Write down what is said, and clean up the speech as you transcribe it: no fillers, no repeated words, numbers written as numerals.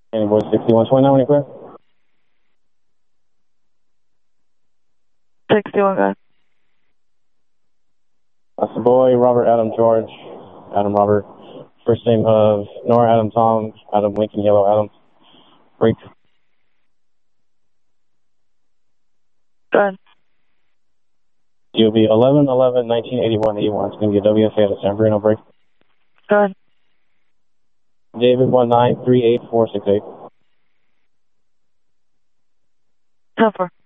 Any boy 6129 when you clear? 61, guys. That's the boy, Robert Adam George, Adam Robert. First name of Nora Adam Tom, Adam Lincoln Yellow Adam. Break. Go ahead. You'll be 11/11/1981/81. It's going to be a WFA at a San Bruno break. Go ahead. David 1938468. 10-4.